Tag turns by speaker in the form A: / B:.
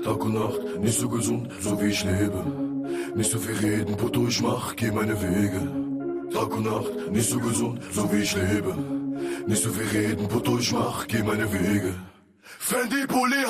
A: Tag und Nacht, nicht so gesund, so wie ich lebe. Nicht so viel reden, Brutto, ich mach, geh meine Wege. Tag und Nacht, nicht so gesund, so wie ich lebe. Nicht so viel reden, Brutto, ich mach, geh meine Wege. Fendi Pulli